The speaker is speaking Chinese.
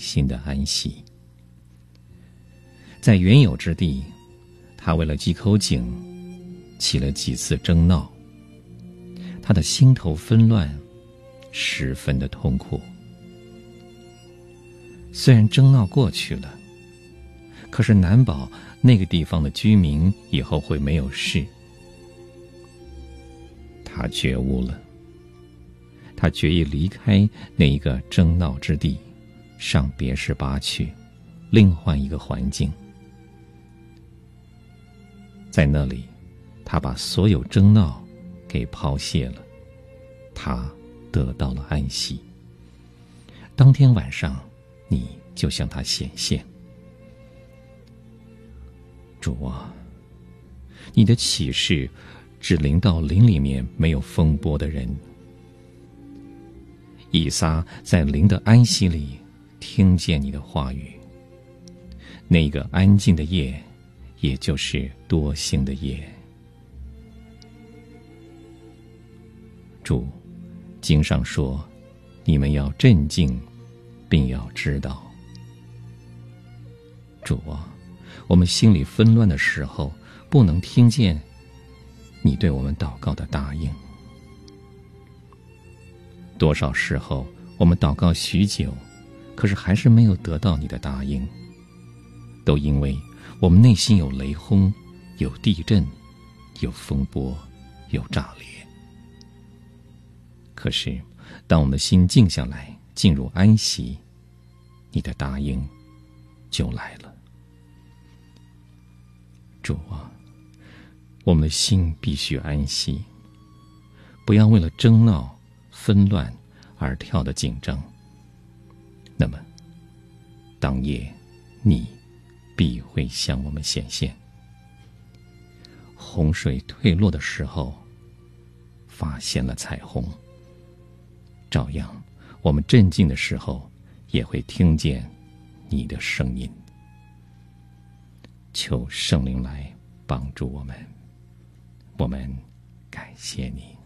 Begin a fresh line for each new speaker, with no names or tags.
心的安息。在原有之地，他为了几口井起了几次争闹，他的心头纷乱，十分的痛苦。虽然争闹过去了，可是难保那个地方的居民以后会没有事。他觉悟了，他决意离开那一个争闹之地，上别是巴去，另换一个环境。在那里，他把所有争闹给抛卸了，他得到了安息。当天晚上，你就向他显现。主啊，你的启示只临到灵里面没有风波的人。以撒在灵的安息里听见你的话语，那个安静的夜，也就是多星的夜。主，经上说，你们要镇静，并要知道。主啊，我们心里纷乱的时候，不能听见你对我们祷告的答应。多少时候我们祷告许久，可是还是没有得到你的答应，都因为我们内心有雷轰，有地震，有风波，有炸裂。可是当我们的心静下来，进入安息，你的答应就来了。主啊，我们的心必须安息，不要为了争闹纷乱而跳得紧张。那么当夜你必会向我们显现。洪水退落的时候，发现了彩虹，照样我们镇静的时候，也会听见你的声音。求圣灵来帮助我们，我们感谢你。